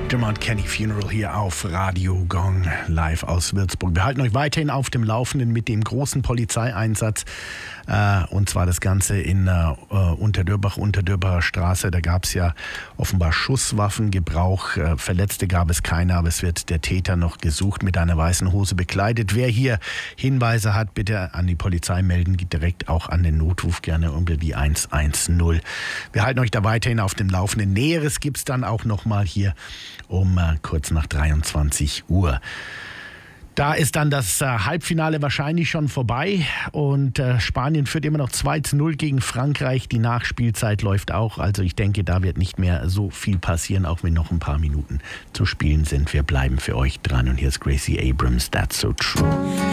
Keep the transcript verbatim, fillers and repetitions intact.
Dermot Kenny Funeral hier auf Radio Gong, live aus Würzburg. Wir halten euch weiterhin auf dem Laufenden mit dem großen Polizeieinsatz. Äh, und zwar das Ganze in äh, Unterdörbach, Unterdörbacher Straße. Da gab es ja offenbar Schusswaffengebrauch. Äh, Verletzte gab es keine, aber es wird der Täter noch gesucht, mit einer weißen Hose bekleidet. Wer hier Hinweise hat, bitte an die Polizei melden. Geht direkt auch an den Notruf, gerne unter die eins eins null. Wir halten euch da weiterhin auf dem Laufenden. Näheres gibt es dann auch nochmal hier um äh, kurz nach dreiundzwanzig Uhr. Da ist dann das äh, Halbfinale wahrscheinlich schon vorbei und äh, Spanien führt immer noch zwei zu null gegen Frankreich. Die Nachspielzeit läuft auch, also ich denke, da wird nicht mehr so viel passieren, auch wenn noch ein paar Minuten zu spielen sind. Wir bleiben für euch dran und hier ist Gracie Abrams, That's So True.